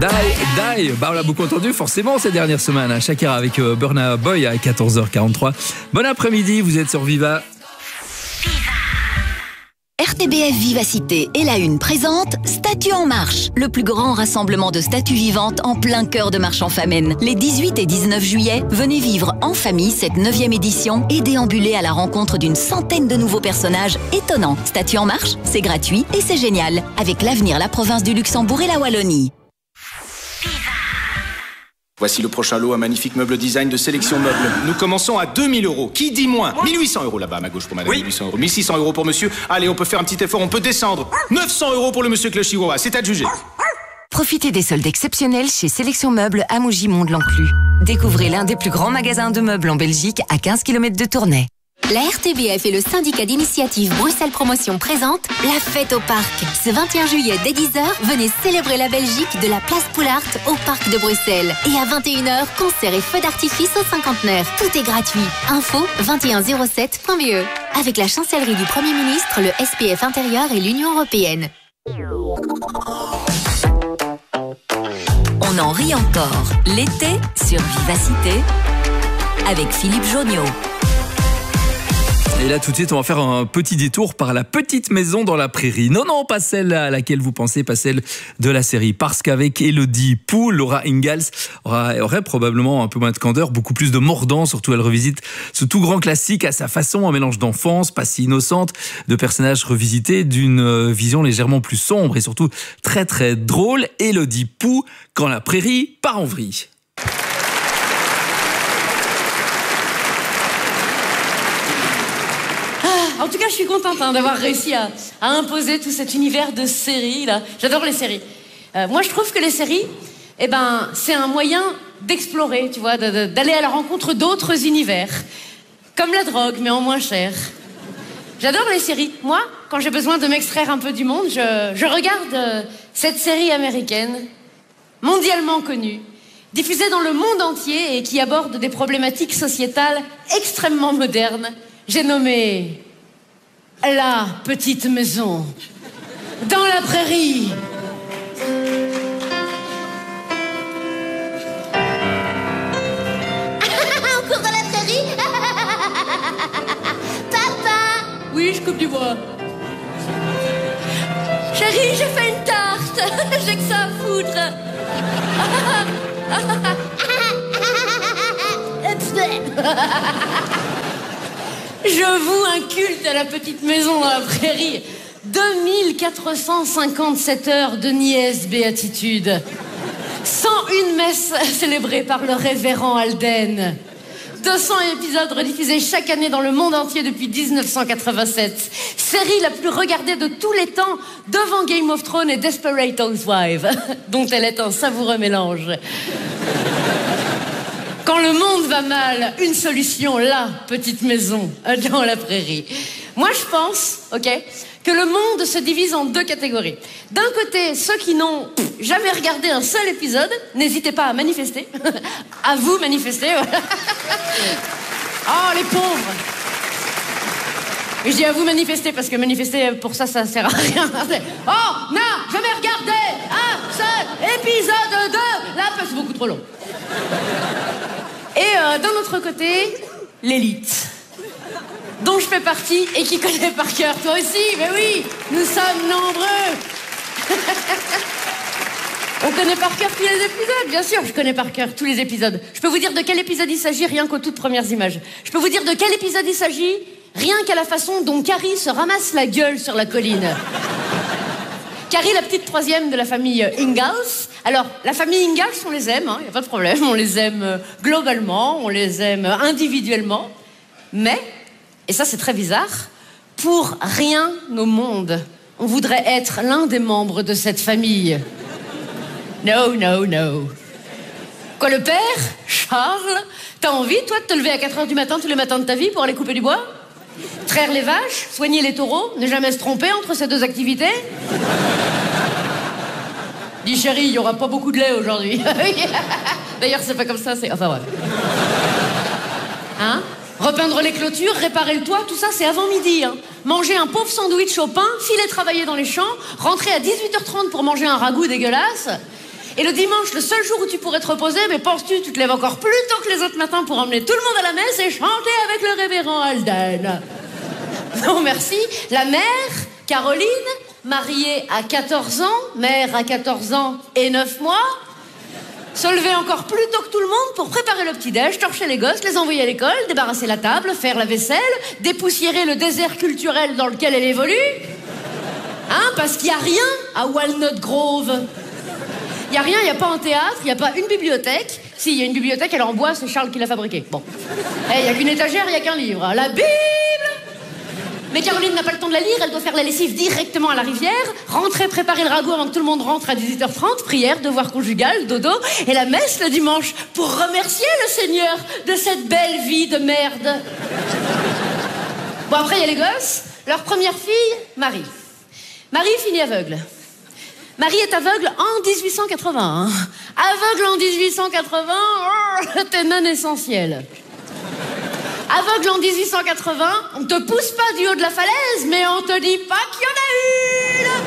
Die. Bah, on l'a beaucoup entendu forcément ces dernières semaines. Shakira avec Burna Boy à 14h43. Bon après-midi, vous êtes sur Viva. RTBF Vivacité et la Une présente Statues en marche, le plus grand rassemblement de statues vivantes en plein cœur de Marche-en-Famenne. Les 18 et 19 juillet, venez vivre en famille cette 9e édition et déambuler à la rencontre d'une centaine de nouveaux personnages étonnants. Statues en marche, c'est gratuit et c'est génial. Avec l'avenir, la province du Luxembourg et la Wallonie. Voici le prochain lot, un magnifique meuble design de Sélection Meubles. Nous commençons à 2000 €. Qui dit moins? 1800 € là-bas à ma gauche pour madame. Oui. 1800 €. 1600 € pour monsieur. Allez, on peut faire un petit effort, on peut descendre. 900 € pour le monsieur avec le chihuahua, c'est à juger. Profitez des soldes exceptionnels chez Sélection Meubles à Mougy-Mont-de-l'Enclus. Découvrez l'un des plus grands magasins de meubles en Belgique à 15 km de Tournai. La RTBF et le syndicat d'initiative Bruxelles Promotion présentent la fête au parc. Ce 21 juillet dès 10h, venez célébrer la Belgique de la place Poulart au parc de Bruxelles. Et à 21h, concert et feux d'artifice au cinquantenaire. Tout est gratuit. Info 2107.be. Avec la chancellerie du Premier ministre, le SPF intérieur et l'Union européenne. On en rit encore. L'été sur Vivacité avec Philippe Joniot. Et là, tout de suite, on va faire un petit détour par la petite maison dans la prairie. Non, pas celle à laquelle vous pensez, pas celle de la série. Parce qu'avec Elodie Pou, Laura Ingalls aurait probablement un peu moins de candeur, beaucoup plus de mordant. Surtout, elle revisite ce tout grand classique à sa façon, un mélange d'enfance, pas si innocente, de personnages revisités, d'une vision légèrement plus sombre et surtout très très drôle. Elodie Pou, quand la prairie part en vrille. En tout cas, je suis contente d'avoir réussi à imposer tout cet univers de séries là. J'adore les séries. Moi, je trouve que les séries, c'est un moyen d'explorer, tu vois, d'aller à la rencontre d'autres univers, comme la drogue, mais en moins cher. J'adore les séries. Moi, quand j'ai besoin de m'extraire un peu du monde, je regarde cette série américaine, mondialement connue, diffusée dans le monde entier et qui aborde des problématiques sociétales extrêmement modernes. J'ai nommé La Petite Maison dans la prairie. Encore dans la prairie. Papa. Oui, je coupe du bois. Chérie, j'ai fait une tarte. J'ai que ça à foutre. Je voue un culte à La Petite Maison dans la prairie. 2457 heures de niaise béatitude. 101 messes célébrées par le révérend Alden. 200 épisodes rediffusés chaque année dans le monde entier depuis 1987. Série la plus regardée de tous les temps, devant Game of Thrones et Desperate Housewives, dont elle est un savoureux mélange. Quand le monde va mal, une solution, La Petite Maison dans la prairie. Moi, je pense, que le monde se divise en deux catégories. D'un côté, ceux qui n'ont jamais regardé un seul épisode, n'hésitez pas à manifester. À vous manifester. Oh, les pauvres. Et je dis à vous manifester, parce que manifester, pour ça sert à rien. Oh, non, jamais regardé un seul épisode de c'est beaucoup trop long. Et d'un autre côté, l'élite, dont je fais partie et qui connaît par cœur. Toi aussi, mais oui, nous sommes nombreux. On connaît par cœur tous les épisodes, bien sûr, je connais par cœur tous les épisodes. Je peux vous dire de quel épisode il s'agit rien qu'aux toutes premières images. Je peux vous dire de quel épisode il s'agit rien qu'à la façon dont Carrie se ramasse la gueule sur la colline. Carrie, la petite troisième de la famille Ingalls. Alors, la famille Ingalls, on les aime, y a pas de problème. On les aime globalement, on les aime individuellement. Mais, et ça c'est très bizarre, pour rien au monde, on voudrait être l'un des membres de cette famille. No, no, no. Quoi, le père, Charles, t'as envie, toi, de te lever à 4h du matin tous les matins de ta vie pour aller couper du bois? Traire les vaches, soigner les taureaux, ne jamais se tromper entre ces deux activités? Dis chérie, il n'y aura pas beaucoup de lait aujourd'hui. D'ailleurs, c'est pas comme ça, c'est... Enfin, ouais. Hein? Repeindre les clôtures, réparer le toit, tout ça, c'est avant midi. Hein. Manger un pauvre sandwich au pain, filer travailler dans les champs, rentrer à 18h30 pour manger un ragoût dégueulasse. Et le dimanche, le seul jour où tu pourrais te reposer, mais penses-tu, tu te lèves encore plus tôt que les autres matins pour emmener tout le monde à la messe et chanter avec le révérend Alden. Non, merci. La mère, Caroline, mariée à 14 ans, mère à 14 ans et 9 mois, se lever encore plus tôt que tout le monde pour préparer le petit-déj, torcher les gosses, les envoyer à l'école, débarrasser la table, faire la vaisselle, dépoussiérer le désert culturel dans lequel elle évolue. Hein, parce qu'il n'y a rien à Walnut Grove. Il n'y a rien, il n'y a pas un théâtre, il n'y a pas une bibliothèque. Si, il y a une bibliothèque, elle est en bois, c'est Charles qui l'a fabriquée. Bon. Il n'y a qu'une étagère, il n'y a qu'un livre. La Bible! Mais Caroline n'a pas le temps de la lire, elle doit faire la lessive directement à la rivière, rentrer, préparer le ragoût avant que tout le monde rentre à 18h30, prière, devoir conjugal, dodo, et la messe le dimanche, pour remercier le Seigneur de cette belle vie de merde. Bon, après, il y a les gosses. Leur première fille, Marie. Marie finit aveugle. Marie est aveugle en 1880. Aveugle en 1880, t'es non essentiel. Aveugle en 1880, on te pousse pas du haut de la falaise, mais on te dit pas qu'il y en a une.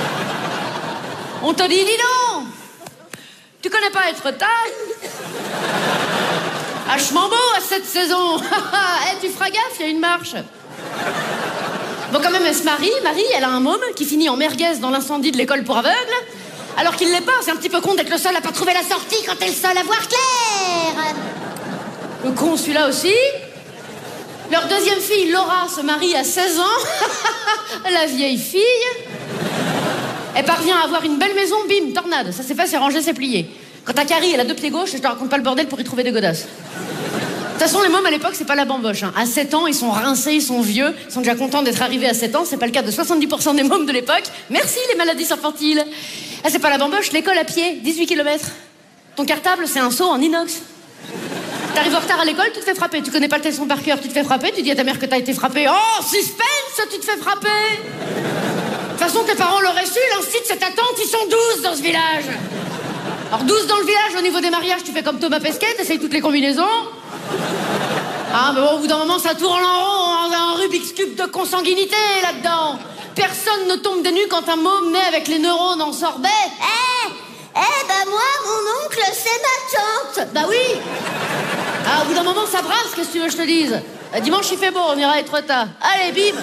On te dit, dis donc, tu connais pas être tard? Vachement beau à cette saison. Tu feras gaffe, il y a une marche. Bon, quand même, elle se marie. Marie, elle a un môme qui finit en merguez dans l'incendie de l'école pour aveugles. Alors qu'il l'est pas, c'est un petit peu con d'être le seul à pas trouver la sortie quand t'es le seul à voir clair. Le con, celui-là aussi. Leur deuxième fille, Laura, se marie à 16 ans. La vieille fille. Elle parvient à avoir une belle maison, bim, tornade. Ça s'est fait, c'est rangé, c'est plié. Quand t'as Carrie, elle a 2 pieds gauches, je te raconte pas le bordel pour y trouver des godasses. De toute façon, les mômes à l'époque, c'est pas la bamboche. Hein. À 7 ans, ils sont rincés, ils sont vieux, ils sont déjà contents d'être arrivés à 7 ans. C'est pas le cas de 70% des mômes de l'époque. Merci les maladies infantiles. Ah, c'est pas la bamboche, l'école à pied, 18 km. Ton cartable, c'est un seau en inox. T'arrives en retard à l'école, tu te fais frapper. Tu connais pas le tesson par cœur, tu te fais frapper. Tu dis à ta mère que t'as été frappé. Oh, suspense, tu te fais frapper. De toute façon, tes parents l'auraient su, l'instit, c'est ta tante, ils sont 12 dans ce village. Alors 12 dans le village, au niveau des mariages, tu fais comme Thomas Pesquet, t'essayes toutes les combinaisons. Ah, mais bon, au bout d'un moment, ça tourne en rond, un Rubik's Cube de consanguinité là-dedans. Personne ne tombe des nues quand un môme naît avec les neurones en sorbet. Bah moi, mon oncle, c'est ma tante. Bah oui. Ah, au bout d'un moment, ça brasse, qu'est-ce que tu veux que je te dise? Dimanche, il fait beau, on ira être tard. Allez, bim.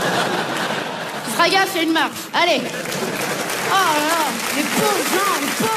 Tu feras gaffe, il y a une marche. Allez. Oh là là, les pauvres gens, les pauvres.